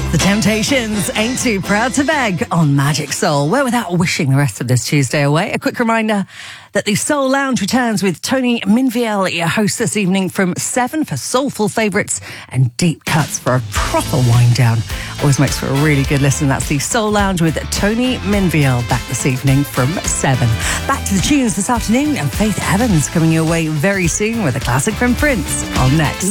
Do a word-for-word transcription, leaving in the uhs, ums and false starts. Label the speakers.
Speaker 1: The Temptations, Ain't Too Proud to Beg on Magic Soul. Well, without wishing the rest of this Tuesday away, a quick reminder that the Soul Lounge returns with Tony Minviel, your host this evening from seven for soulful favourites and deep cuts for a proper wind down. Always makes for a really good listen. That's the Soul Lounge with Tony Minviel back this evening from seven. Back to the tunes this afternoon, and Faith Evans coming your way very soon with a classic from Prince on next.